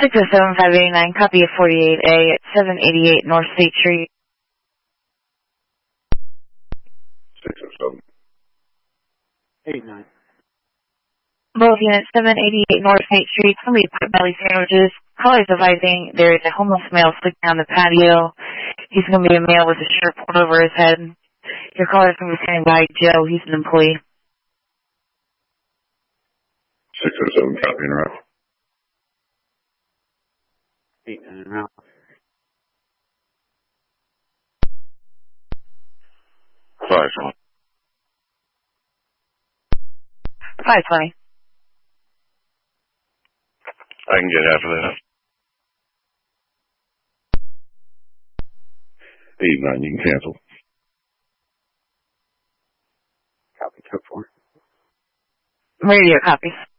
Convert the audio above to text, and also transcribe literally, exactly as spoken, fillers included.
six oh seven five eight nine, copy of forty-eight A at seven eighty-eight North State Street. six oh seven. eight nine. Both units, seven eighty-eight North State Street. Somebody put belly sandwiches. Callers advising there is a homeless male sleeping on the patio. He's going to be a male with a shirt pulled over his head. Your caller's going to be standing by Joe. He's an employee. six oh seven, copy and route. eight nine route. five twenty. five twenty. I can get half of that. eight nine, you can cancel. Copy, code four. Radio copies.